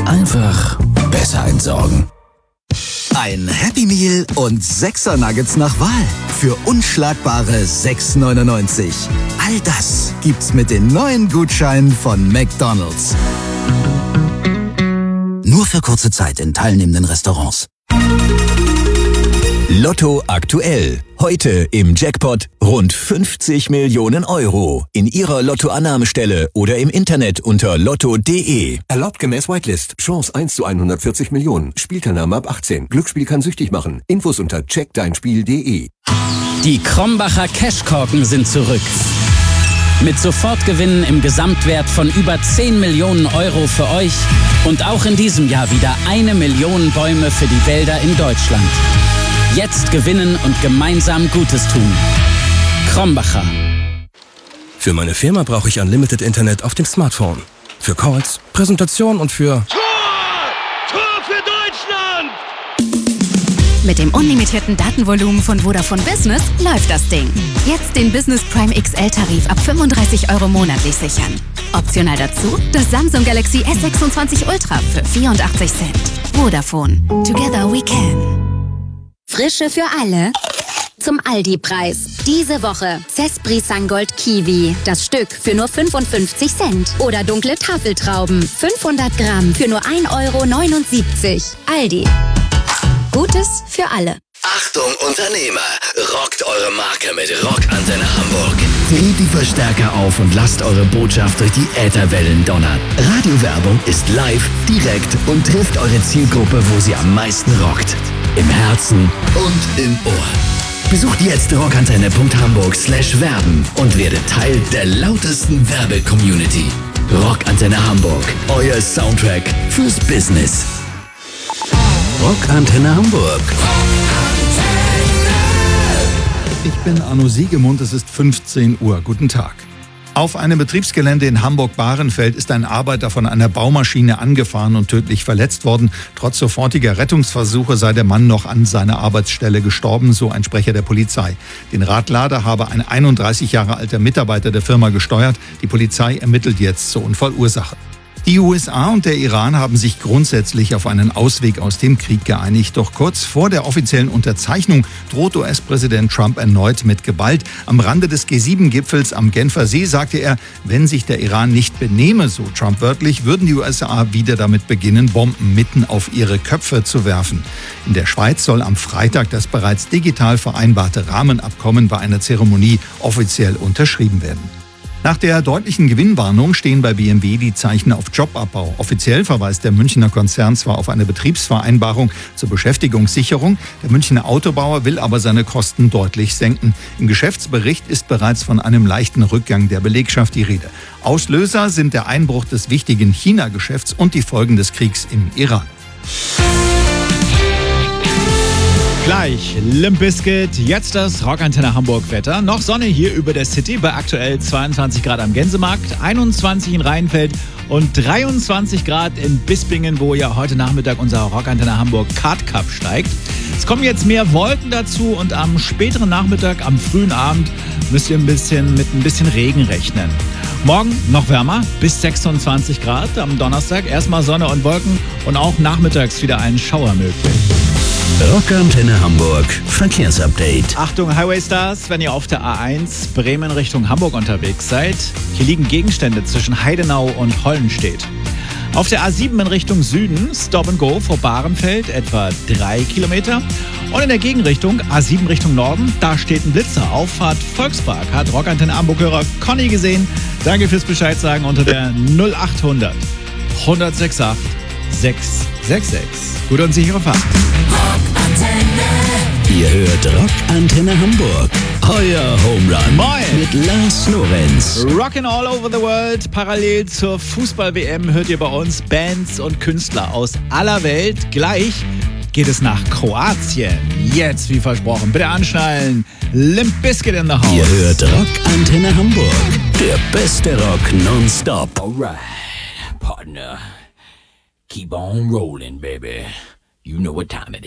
Einfach besser entsorgen. Ein Happy Meal und 6er Nuggets nach Wahl für unschlagbare 6,99. All das gibt's mit den neuen Gutscheinen von McDonald's. Nur für kurze Zeit in teilnehmenden Restaurants. Lotto aktuell. Heute im Jackpot rund 50 Millionen Euro. In Ihrer Lottoannahmestelle oder im Internet unter lotto.de. Erlaubt gemäß Whitelist. Chance 1 zu 140 Millionen. Spielteilnahme ab 18. Glücksspiel kann süchtig machen. Infos unter checkdeinspiel.de. Die Krombacher Cashkorken sind zurück. Mit Sofortgewinnen im Gesamtwert von über 10 Millionen Euro für euch und auch in diesem Jahr wieder 1 Million Bäume für die Wälder in Deutschland. Jetzt gewinnen und gemeinsam Gutes tun. Krombacher. Für meine Firma brauche ich Unlimited Internet auf dem Smartphone. Für Calls, Präsentation und für... Tor für Deutschland! Mit dem unlimitierten Datenvolumen von Vodafone Business läuft das Ding. Jetzt den Business Prime XL-Tarif ab 35 € monatlich sichern. Optional dazu das Samsung Galaxy S26 Ultra für 84 Cent. Vodafone. Together we can. Frische für alle. Zum Aldi-Preis. Diese Woche Cespri Sangold Kiwi. Das Stück für nur 55 Cent. Oder dunkle Tafeltrauben. 500 Gramm für nur 1,79 €. Aldi. Gutes für alle. Achtung Unternehmer, rockt eure Marke mit Rockantenne Hamburg. Dreht die Verstärker auf und lasst eure Botschaft durch die Ätherwellen donnern. Radiowerbung ist live, direkt und trifft eure Zielgruppe, wo sie am meisten rockt. Im Herzen und im Ohr. Besucht jetzt rockantenne.hamburg/werben und werdet Teil der lautesten Werbe-Community. Rockantenne Hamburg, euer Soundtrack fürs Business. Rockantenne Hamburg. Ich bin Arno Siegemund, es ist 15 Uhr. Guten Tag. Auf einem Betriebsgelände in Hamburg-Bahrenfeld ist ein Arbeiter von einer Baumaschine angefahren und tödlich verletzt worden. Trotz sofortiger Rettungsversuche sei der Mann noch an seiner Arbeitsstelle gestorben, so ein Sprecher der Polizei. Den Radlader habe ein 31 Jahre alter Mitarbeiter der Firma gesteuert. Die Polizei ermittelt jetzt zur Unfallursache. Die USA und der Iran haben sich grundsätzlich auf einen Ausweg aus dem Krieg geeinigt. Doch kurz vor der offiziellen Unterzeichnung droht US-Präsident Trump erneut mit Gewalt. Am Rande des G7-Gipfels am Genfer See sagte er, wenn sich der Iran nicht benehme, so Trump wörtlich, würden die USA wieder damit beginnen, Bomben mitten auf ihre Köpfe zu werfen. In der Schweiz soll am Freitag das bereits digital vereinbarte Rahmenabkommen bei einer Zeremonie offiziell unterschrieben werden. Nach der deutlichen Gewinnwarnung stehen bei BMW die Zeichen auf Jobabbau. Offiziell verweist der Münchner Konzern zwar auf eine Betriebsvereinbarung zur Beschäftigungssicherung, der Münchner Autobauer will aber seine Kosten deutlich senken. Im Geschäftsbericht ist bereits von einem leichten Rückgang der Belegschaft die Rede. Auslöser sind der Einbruch des wichtigen China-Geschäfts und die Folgen des Kriegs im Iran. Gleich Limp Bizkit, jetzt das Rockantenne Hamburg-Wetter. Noch Sonne hier über der City bei aktuell 22 Grad am Gänsemarkt, 21 in Rheinfeld und 23 Grad in Bispingen, wo ja heute Nachmittag unser Rockantenne Hamburg Kart Cup steigt. Es kommen jetzt mehr Wolken dazu und am späteren Nachmittag, am frühen Abend müsst ihr mit ein bisschen Regen rechnen. Morgen noch wärmer, bis 26 Grad. Am Donnerstag erstmal Sonne und Wolken und auch nachmittags wieder ein Schauer möglich. Rockantenne Hamburg Verkehrsupdate. Achtung Highway Stars, wenn ihr auf der A1 Bremen Richtung Hamburg unterwegs seid. Hier liegen Gegenstände zwischen Heidenau und Hollenstedt. Auf der A7 in Richtung Süden, Stop and Go vor Bahrenfeld, etwa 3 Kilometer. Und in der Gegenrichtung, A7 Richtung Norden, da steht ein Blitzer. Auffahrt Volkspark. Hat Rockantenne Hamburg-Hörer Conny gesehen. Danke fürs Bescheid sagen unter der 0800 106.8 666. Gute und sichere Fahrt. Ihr hört Rockantenne Hamburg. Euer Home Run. Moin. Mit Lars Lorenz. Rockin' all over the world. Parallel zur Fußball-WM hört ihr bei uns Bands und Künstler aus aller Welt. Gleich geht es nach Kroatien. Jetzt, wie versprochen, bitte anschnallen. Limp Bizkit in the house. Ihr hört Rockantenne Hamburg. Der beste Rock nonstop. Alright, partner. Keep on rolling, baby. You know what time it is.